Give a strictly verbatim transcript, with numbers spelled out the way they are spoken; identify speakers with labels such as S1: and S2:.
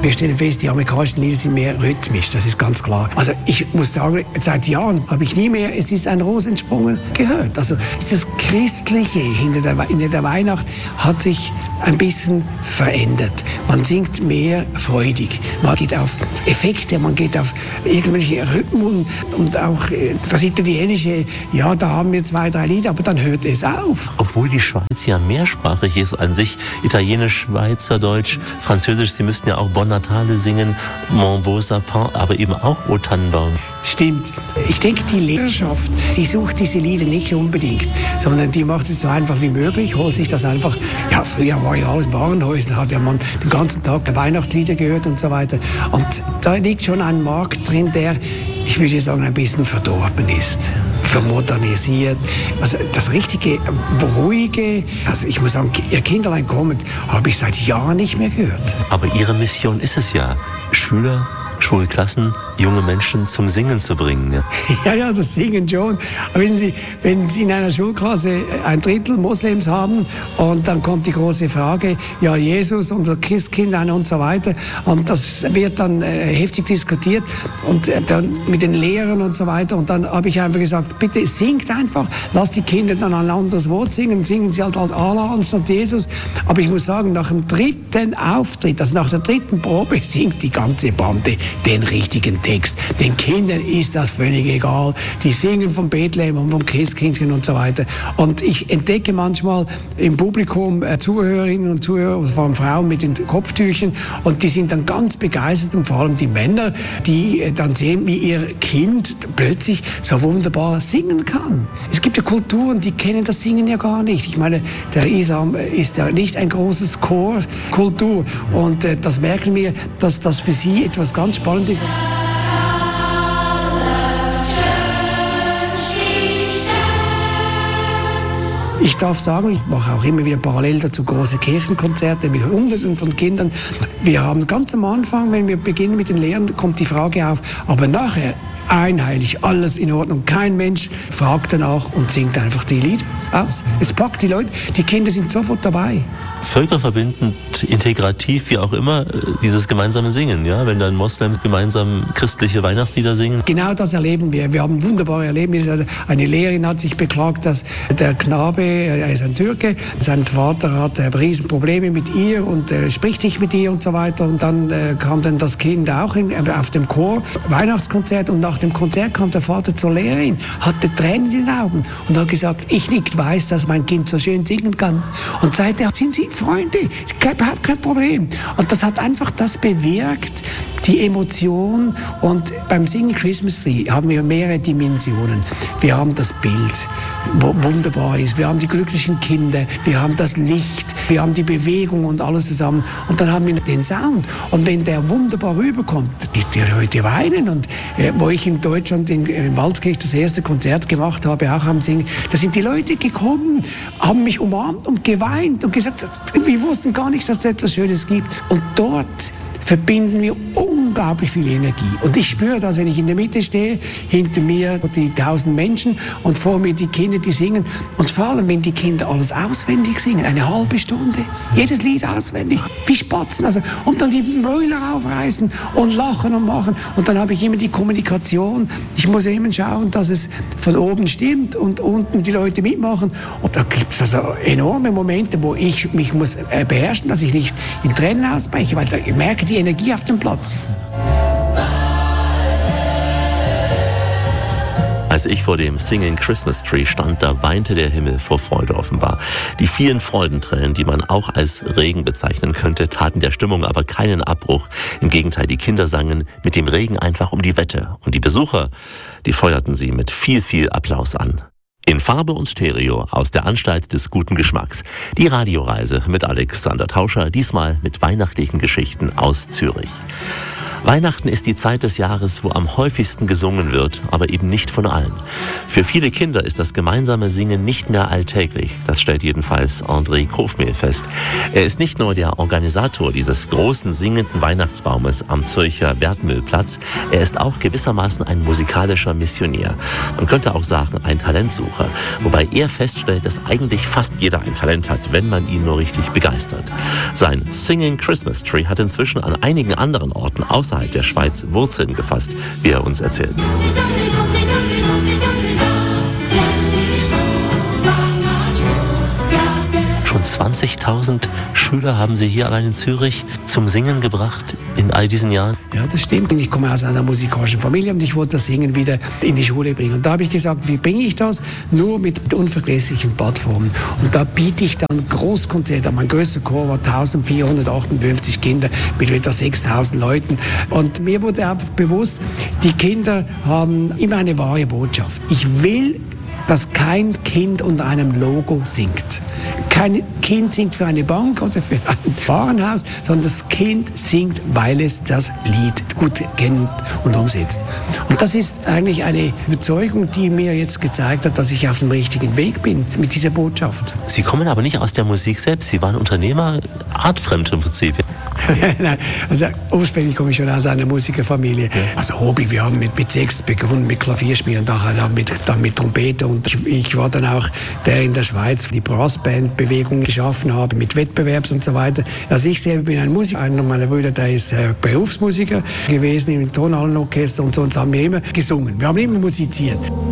S1: Wir stellen fest, die amerikanischen Lieder sind mehr rhythmisch, das ist ganz klar. Also ich muss sagen, seit Jahren habe ich nie mehr «Es ist ein Rosensprung» gehört. Also das Christliche hinter der, hinter der Weihnacht hat sich ein bisschen verändert. Man singt mehr freudig. Man geht auf Effekte, man geht auf irgendwelche Rhythmen und auch das Italienische, ja, da haben wir zwei, drei Lieder, aber dann hört es auf.
S2: Obwohl die Schweiz ja mehrsprachig ist an sich, Italienisch, Schweizerdeutsch, Französisch, Sie müssten ja auch Bon Natale singen, Mon Beau Sapin, aber eben auch O Tannenbaum.
S1: Stimmt. Ich denke, die Lehrerschaft, die sucht diese Lieder nicht unbedingt, sondern die macht es so einfach wie möglich, holt sich das einfach, ja, früher war ja alles Warenhäusl, hat ja man den ganzen Tag Weihnachtslieder gehört und so weiter. Und da liegt schon ein Markt drin, der, ich würde sagen, ein bisschen verdorben ist, vermodernisiert. Also das richtige, ruhige, also ich muss sagen, Ihr Kinderlein kommt, habe ich seit Jahren nicht mehr gehört.
S2: Aber Ihre Mission ist es ja, Schüler, Schulklassen, junge Menschen zum Singen zu bringen. Ja,
S1: ja, ja, das Singen schon. Aber wissen Sie, wenn Sie in einer Schulklasse ein Drittel Moslems haben und dann kommt die große Frage, ja, Jesus und das Christkind und so weiter, und das wird dann äh, heftig diskutiert und äh, dann mit den Lehrern und so weiter, und dann habe ich einfach gesagt, bitte singt einfach, lasst die Kinder dann ein anderes Wort singen, singen Sie halt, halt Allah anstatt Jesus. Aber ich muss sagen, nach dem dritten Auftritt, also nach der dritten Probe, singt die ganze Bande den richtigen Text. Den Kindern ist das völlig egal. Die singen vom Bethlehem und vom Christkindchen und so weiter. Und ich entdecke manchmal im Publikum äh, Zuhörerinnen und Zuhörer, also vor allem Frauen mit den Kopftüchern, und die sind dann ganz begeistert, und vor allem die Männer, die äh, dann sehen, wie ihr Kind plötzlich so wunderbar singen kann. Es gibt ja Kulturen, die kennen das Singen ja gar nicht. Ich meine, der Islam ist ja nicht ein großes Chorkultur, und äh, das merken wir, dass das für sie etwas ganz spannend ist. Ich darf sagen, ich mache auch immer wieder parallel dazu große Kirchenkonzerte mit Hunderten von Kindern. Wir haben ganz am Anfang, wenn wir beginnen mit den Lehren, kommt die Frage auf, aber nachher einheitlich, alles in Ordnung. Kein Mensch fragt danach und singt einfach die Lieder aus. Es packt die Leute, die Kinder sind sofort dabei.
S2: Völkerverbindend, integrativ, wie auch immer, dieses gemeinsame Singen, ja? Wenn dann Moslems gemeinsam christliche Weihnachtslieder singen.
S1: Genau das erleben wir. Wir haben wunderbare Erlebnisse. Eine Lehrerin hat sich beklagt, dass der Knabe, er ist ein Türke, sein Vater hat äh, Riesenprobleme mit ihr und äh, spricht nicht mit ihr und so weiter. Und dann äh, kam dann das Kind auch in, äh, auf dem Chor, Weihnachtskonzert, und nach dem Konzert kam der Vater zur Lehrerin, hatte Tränen in den Augen und hat gesagt, ich nicht weiß, dass mein Kind so schön singen kann. Und seitdem sind sie Freunde, überhaupt kein Problem. Und das hat einfach das bewirkt, die Emotion. Und beim Singen Christmas Tree haben wir mehrere Dimensionen. Wir haben das Bild, wo wunderbar ist. Wir haben die glücklichen Kinder, wir haben das Licht, wir haben die Bewegung und alles zusammen. Und dann haben wir den Sound. Und wenn der wunderbar rüberkommt, die, die Leute weinen. Und äh, wo ich in Deutschland in, in Waldkirch das erste Konzert gemacht habe, auch am Singen, da sind die Leute gekommen, haben mich umarmt und geweint und gesagt, wir wussten gar nicht, dass es etwas Schönes gibt. Und dort verbinden wir unglaublich viel Energie. Und ich spüre das, wenn ich in der Mitte stehe, hinter mir die tausend Menschen und vor mir die Kinder, die singen. Und vor allem, wenn die Kinder alles auswendig singen, eine halbe Stunde, jedes Lied auswendig, wie Spatzen. Also, und dann die Mäuler aufreißen und lachen und machen. Und dann habe ich immer die Kommunikation. Ich muss immer schauen, dass es von oben stimmt und unten die Leute mitmachen. Und da gibt es also enorme Momente, wo ich mich muss beherrschen, dass ich nicht in Tränen ausbreche, weil da ich merke die Energie auf dem Platz.
S2: Als ich vor dem Singing Christmas Tree stand, da weinte der Himmel vor Freude offenbar. Die vielen Freudentränen, die man auch als Regen bezeichnen könnte, taten der Stimmung aber keinen Abbruch. Im Gegenteil, die Kinder sangen mit dem Regen einfach um die Wette. Und die Besucher, die feuerten sie mit viel, viel Applaus an. In Farbe und Stereo aus der Anstalt des guten Geschmacks. Die Radioreise mit Alexander Tauscher, diesmal mit weihnachtlichen Geschichten aus Zürich. Weihnachten ist die Zeit des Jahres, wo am häufigsten gesungen wird, aber eben nicht von allen. Für viele Kinder ist das gemeinsame Singen nicht mehr alltäglich. Das stellt jedenfalls André Kofmehl fest. Er ist nicht nur der Organisator dieses großen singenden Weihnachtsbaumes am Zürcher Wertmühlplatz, er ist auch gewissermaßen ein musikalischer Missionär. Man könnte auch sagen, ein Talentsucher. Wobei er feststellt, dass eigentlich fast jeder ein Talent hat, wenn man ihn nur richtig begeistert. Sein Singing Christmas Tree hat inzwischen an einigen anderen Orten außerhalb der Schweiz Wurzeln gefasst, wie er uns erzählt. Schon zwanzigtausend Schüler haben Sie hier allein in Zürich zum Singen gebracht in all diesen Jahren?
S1: Ja, das stimmt. Ich komme aus einer musikalischen Familie und ich wollte das Singen wieder in die Schule bringen. Und da habe ich gesagt, wie bringe ich das? Nur mit unvergesslichen Plattformen. Und da biete ich dann Großkonzerte. Mein größter Chor war eintausendvierhundertachtundfünfzig Kinder mit etwa sechstausend Leuten. Und mir wurde einfach bewusst, die Kinder haben immer eine wahre Botschaft. Ich will, dass kein Kind unter einem Logo singt. Kein Kind singt für eine Bank oder für ein Warenhaus, sondern das Kind singt, weil es das Lied gut kennt und umsetzt. Und das ist eigentlich eine Überzeugung, die mir jetzt gezeigt hat, dass ich auf dem richtigen Weg bin mit dieser Botschaft.
S2: Sie kommen aber nicht aus der Musik selbst. Sie waren Unternehmer, artfremd im Prinzip.
S1: Nein, also ursprünglich komme ich schon aus einer Musikerfamilie. Also Hobby, wir haben mit, mit Sechs begonnen, mit Klavierspielen, nachher mit, dann mit Trompete. Und ich, ich war dann auch der in der Schweiz die Brassband-Bewegung geschaffen habe, mit Wettbewerbs und so weiter. Also ich selber bin ein Musiker. Einer meiner Brüder, der ist äh, Berufsmusiker gewesen im Tonhallenorchester und sonst haben wir immer gesungen. Wir haben immer musiziert.